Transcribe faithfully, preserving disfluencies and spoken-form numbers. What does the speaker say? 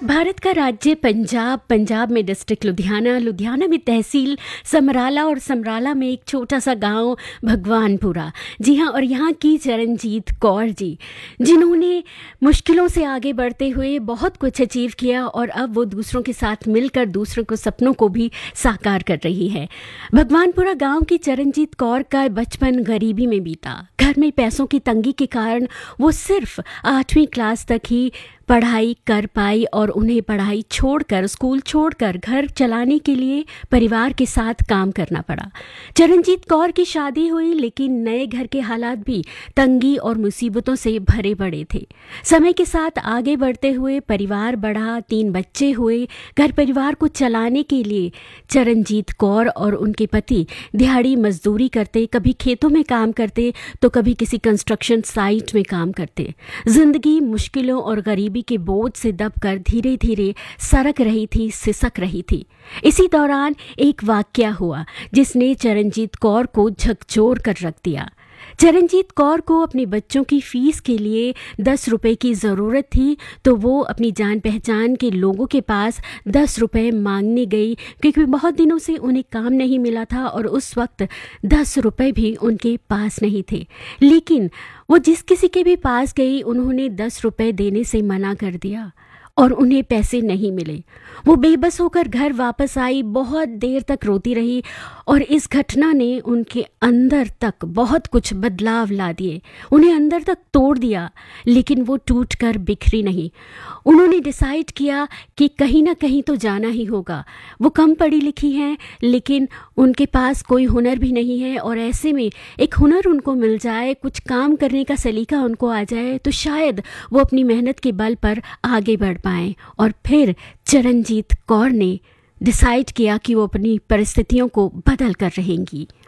भारत का राज्य पंजाब, पंजाब में डिस्ट्रिक्ट लुधियाना, लुधियाना में तहसील समराला और समराला में एक छोटा सा गांव भगवानपुरा। जी हाँ, और यहाँ की चरणजीत कौर जी, जिन्होंने मुश्किलों से आगे बढ़ते हुए बहुत कुछ अचीव किया और अब वो दूसरों के साथ मिलकर दूसरों को सपनों को भी साकार कर रही है। भगवानपुरा गांव की चरणजीत कौर का बचपन गरीबी में बीता। घर में पैसों की तंगी के कारण वो सिर्फ आठवीं क्लास तक ही पढ़ाई कर पाई और उन्हें पढ़ाई छोड़कर, स्कूल छोड़कर घर चलाने के लिए परिवार के साथ काम करना पड़ा। चरणजीत कौर की शादी हुई, लेकिन नए घर के हालात भी तंगी और मुसीबतों से भरे पड़े थे। समय के साथ आगे बढ़ते हुए परिवार बढ़ा, तीन बच्चे हुए। घर परिवार को चलाने के लिए चरणजीत कौर और उनके पति दिहाड़ी मजदूरी करते, कभी खेतों में काम करते तो कभी किसी कंस्ट्रक्शन साइट में काम करते। जिंदगी मुश्किलों और गरीबी के बोझ से दबकर धीरे धीरे सरक रही थी, सिसक रही थी। इसी दौरान एक वाकया हुआ जिसने चरणजीत कौर को झकझोर कर रख दिया। चरणजीत कौर को अपने बच्चों की फीस के लिए दस रुपए की ज़रूरत थी, तो वो अपनी जान पहचान के लोगों के पास दस रुपए मांगने गई, क्योंकि बहुत दिनों से उन्हें काम नहीं मिला था और उस वक्त दस रुपए भी उनके पास नहीं थे। लेकिन वो जिस किसी के भी पास गई, उन्होंने दस रुपए देने से मना कर दिया और उन्हें पैसे नहीं मिले। वो बेबस होकर घर वापस आई, बहुत देर तक रोती रही और इस घटना ने उनके अंदर तक बहुत कुछ बदलाव ला दिए, उन्हें अंदर तक तोड़ दिया। लेकिन वो टूट कर बिखरी नहीं। उन्होंने डिसाइड किया कि कहीं ना कहीं तो जाना ही होगा। वो कम पढ़ी लिखी हैं, लेकिन उनके पास कोई हुनर भी नहीं है, और ऐसे में एक हुनर उनको मिल जाए, कुछ काम करने का सलीका उनको आ जाए, तो शायद वो अपनी मेहनत के बल पर आगे बढ़ पाएं। और फिर चरणजीत कौर ने डिसाइड किया कि वो अपनी परिस्थितियों को बदल कर रहेंगी।